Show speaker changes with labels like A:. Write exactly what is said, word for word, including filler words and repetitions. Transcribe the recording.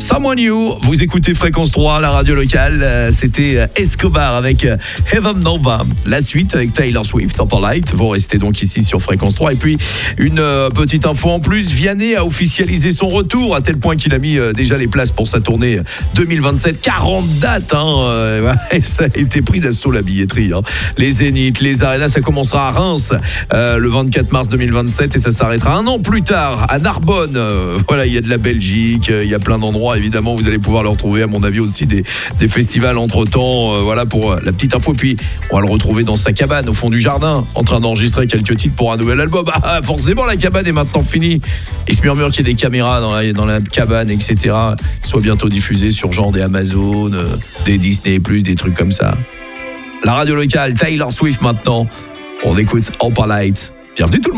A: Someone New, vous écoutez Fréquence trois, la radio locale. Euh, c'était Escobar avec Heaven Nova. La suite avec Taylor Swift, Light. Vous restez donc ici sur Fréquence trois. Et puis, une euh, petite info en plus. Vianney a officialisé son retour à tel point qu'il a mis euh, déjà les places pour sa tournée deux mille vingt-sept. quarante dates, hein. Euh, ouais, ça a été pris d'assaut la billetterie. Hein. Les Zénith, les Arénas, ça commencera à Reims euh, le vingt-quatre mars deux mille vingt-sept et ça s'arrêtera un an plus tard à Narbonne. Euh, voilà, il y a de la Belgique, euh, il y a plein d'endroits. Évidemment, vous allez pouvoir le retrouver, à mon avis, aussi des, des festivals entre-temps. Euh, voilà pour la petite info. Et puis, on va le retrouver dans sa cabane, au fond du jardin, en train d'enregistrer quelques titres pour un nouvel album. Ah, forcément, la cabane est maintenant finie. Il se murmure qu'il y a des caméras dans la, dans la cabane, et cetera. Soit bientôt diffusés sur genre des Amazon, euh, des Disney plus, des trucs comme ça. La radio locale, Taylor Swift maintenant. On écoute Opalite. Bienvenue tout le monde.